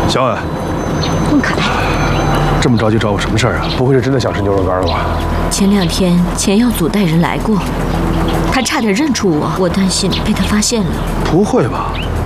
小婉， 孟凯， 这么着急找我什么事儿啊？不会是真的想吃牛肉干了吧？ 前2天钱药组带人来过，他差点认出我，我担心被他发现了。 不会吧？